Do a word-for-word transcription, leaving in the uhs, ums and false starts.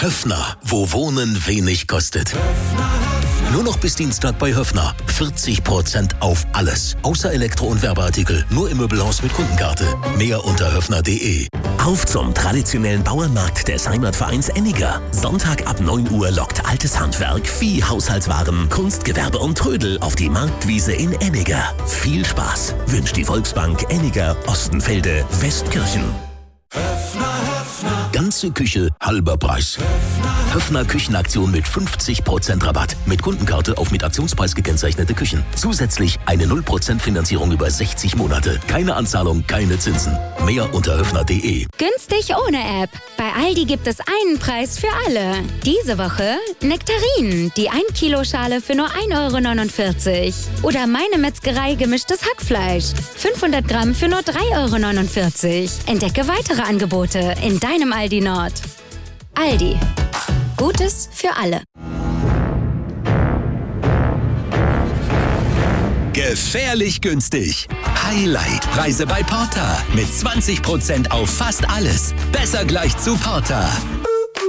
Höffner, wo Wohnen wenig kostet. Nur noch bis Dienstag bei Höffner. vierzig Prozent auf alles. Außer Elektro- und Werbeartikel. Nur im Möbelhaus mit Kundenkarte. Mehr unter höffner punkt de. Auf zum traditionellen Bauernmarkt des Heimatvereins Enniger. Sonntag ab neun Uhr lockt altes Handwerk, Vieh, Haushaltswaren, Kunstgewerbe und Trödel auf die Marktwiese in Enniger. Viel Spaß wünscht die Volksbank Enniger, Ostenfelde, Westkirchen. Ganze Küche, halber Preis. Höffner Küchenaktion mit fünfzig Prozent Rabatt. Mit Kundenkarte auf mit Aktionspreis gekennzeichnete Küchen. Zusätzlich eine null Prozent Finanzierung über sechzig Monate. Keine Anzahlung, keine Zinsen. Mehr unter höffner punkt de. Günstig ohne App. Bei Aldi gibt es einen Preis für alle. Diese Woche Nektarinen, die ein Kilo Schale für nur ein Euro neunundvierzig. Oder Meine Metzgerei gemischtes Hackfleisch. fünfhundert Gramm für nur drei Euro neunundvierzig. Entdecke weitere Angebote in deinem Aldi Nord. Aldi. Gutes für alle. Gefährlich günstig. Highlight-Preise bei Porter. Mit zwanzig Prozent auf fast alles. Besser gleich zu Porter.